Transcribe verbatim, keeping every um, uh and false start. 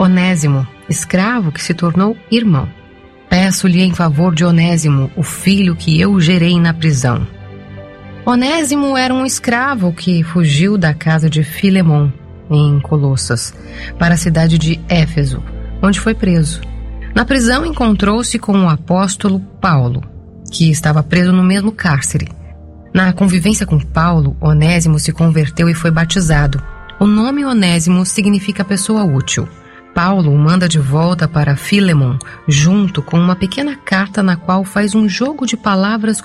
Onésimo, escravo que se tornou irmão. Peço-lhe em favor de Onésimo, o filho que eu gerei na prisão. Onésimo era um escravo que fugiu da casa de Filemon, em Colossas, para a cidade de Éfeso, onde foi preso. Na prisão encontrou-se com o apóstolo Paulo, que estava preso no mesmo cárcere. Na convivência com Paulo, Onésimo se converteu e foi batizado. O nome Onésimo significa pessoa útil. Paulo o manda de volta para Filemon, junto com uma pequena carta na qual faz um jogo de palavras